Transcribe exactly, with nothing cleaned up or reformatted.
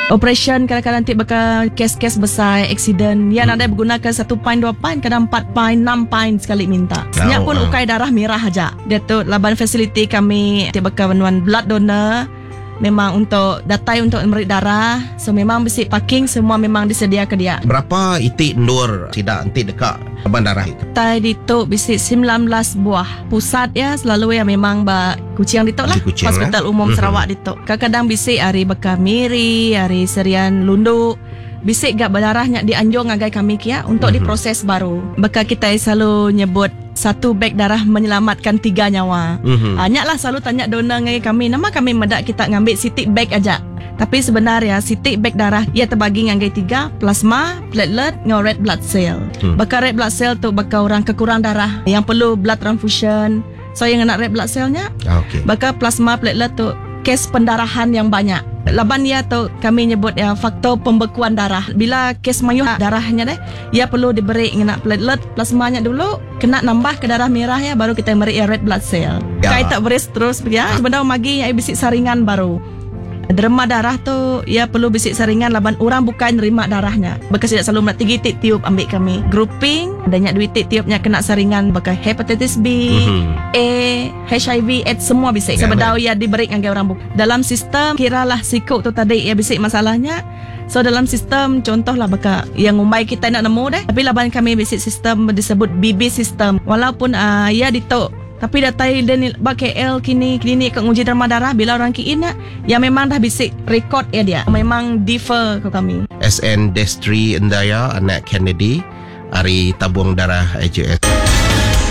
Operation kadang-kadang nanti bakal kes-kes besar, accident. Yang hmm. ada menggunakan satu pint, dua pint, kadang empat pint, enam pint sekali minta. Sebenarnya oh, pun uh. ukai darah merah aja. Dia tu laban facility kami nanti bakal menuan blood donor. Memang untuk datai untuk memberi darah. So memang besi parking semua memang disediakan dia. Berapa itik ndur tidak nanti dekat laban darah itu? Tai dituk besi sembilan belas buah. Pusat ya selalu ya memang ba Kuching dituk lah. Kuching, Hospital eh? Umum Mm-hmm. Sarawak dituk. Kadang-kadang besi hari bekal miri, hari serian lunduk. Bisik gak berdarahnya dianjung agai kami kia untuk mm-hmm. diproses baru. Bekal kita selalu nyebut satu beg darah menyelamatkan tiga nyawa. Mm-hmm. Banyak lah selalu tanya donor ngai kami. Nama kami medak kita ngambil sitik beg aja. Tapi sebenarnya sitik beg darah ia terbagi ngai tiga, plasma, platelet, dengan red blood cell. Mm. Bakal red blood cell tu bakal orang kekurang darah yang perlu blood transfusion. So yang nak red blood cellnya, okay. Bakal plasma, platelet tu kes pendarahan yang banyak. Laban ia tu kami nyebut ya faktor pembekuan darah. Bila kes mayuh darahnya deh, ia perlu diberi kena platelet plasmanya dulu, kena nambah ke darah merah ya baru kita beri ya red blood cell. Ya. Kai tak beres terus ya. Sebenarnya magi ya bisik saringan baru. Derma darah tu ia perlu bisik saringan laban orang bukan nerima darahnya. Bekas tidak selalu nak tinggi tik tiup ambil kami. Grouping adanya duit tik tiupnya kena saringan bekas hepatitis B, mm-hmm. A, H I V, AIDS semua bisik. Ya, sebenarnya ia diberi dengan orang bukan. Dalam sistem kiralah sikuk tu tadi ia bisik masalahnya. So dalam sistem contohlah baka yang umbai kita nak nemu deh. Tapi laban kami bisik sistem disebut B B system. Walaupun uh, ia ditok tapi datai dan bak K L kini klinik penguji derma darah bila orang kiin ya memang dah bisik rekod ya dia. Memang differ ke kami. S N Destri Endaya anak Kennedy hari tabung darah A J S.